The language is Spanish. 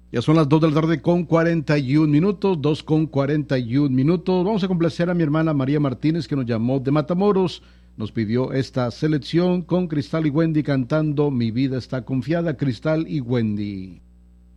Ya son las 2 de la tarde con 41 minutos, 2 con 41 minutos. Vamos a complacer a mi hermana María Martínez, que nos llamó de Matamoros. Nos pidió esta selección con Cristal y Wendy cantando Mi vida está confiada, Cristal y Wendy.